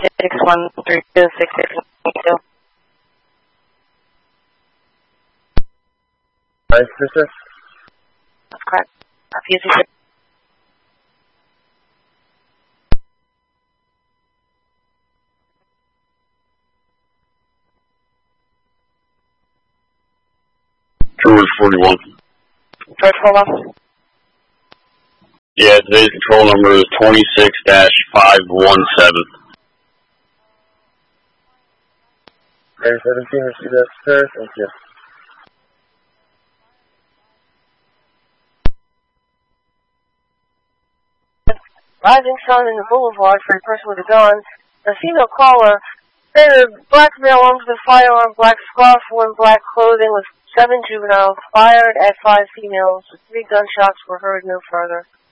61326692. Hi, sister? That's correct. PUC. George 41. George 41. Yeah, today's control number is 26-517. Air 17, receive that, sir. Thank you. Rising sun in the boulevard for a person with a gun. A female caller stated black male armed with a firearm, black scarf, wearing black clothing with 7 juveniles, fired at 5 females. 3 gunshots were heard no further.